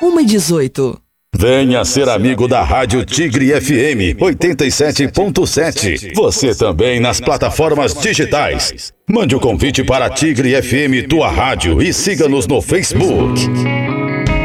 1h18. Venha ser amigo da Rádio Tigre FM 87.7. Você também nas plataformas digitais. Mande o convite para Tigre FM, tua rádio, e siga-nos no Facebook.